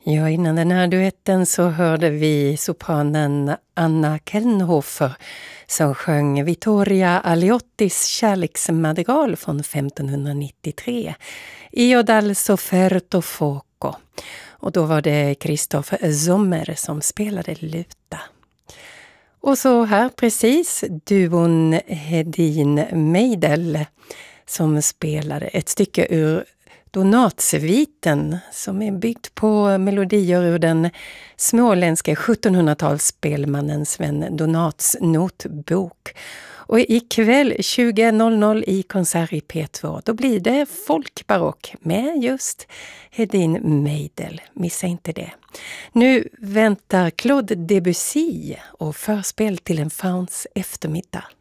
Ja, innan den här duetten så hörde vi sopranen Anna Kellenhofer som sjöng Vittoria Aliottis kärleksmadrigal från 1593. Io dal sofferto fuoco. Och då var det Christoph Sommer som spelade luta. Och så här precis duon Hedin Meidel som spelade ett stycke ur Donatsviten som är byggt på melodier ur den småländska 1700-talsspelmannen Sven Donats notbok. Och ikväll 20.00 i konsert i P2 då blir det folkbarock med just Hedin Meidel. Missa inte det. Nu väntar Claude Debussy och förspel till en fauns eftermiddag.